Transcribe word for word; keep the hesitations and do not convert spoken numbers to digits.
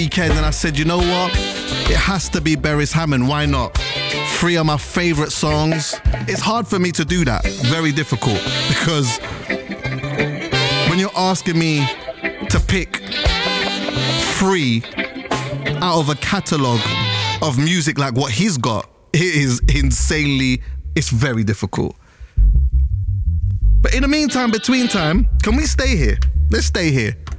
weekend and I said, you know what? It has to be Beres Hammond. Why not? Three of my favorite songs. It's hard for me to do that. Very difficult because when you're asking me to pick three out of a catalogue of music like what he's got, it is insanely, it's very difficult. But in the meantime, between time, can we stay here? Let's stay here.